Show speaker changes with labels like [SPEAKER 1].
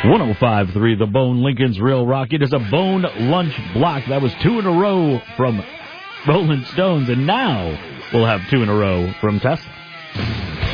[SPEAKER 1] 105.3 The Bone, Lincoln's Real Rock. It is a Bone Lunch Block. That was 2 in a row from Rolling Stones, and now we'll have 2 in a row from Tesla.